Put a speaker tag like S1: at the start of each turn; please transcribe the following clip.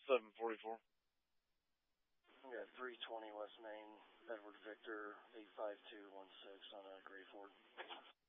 S1: 744.
S2: We got 320 West Main, Edward Victor, 85216 on a Gray Ford.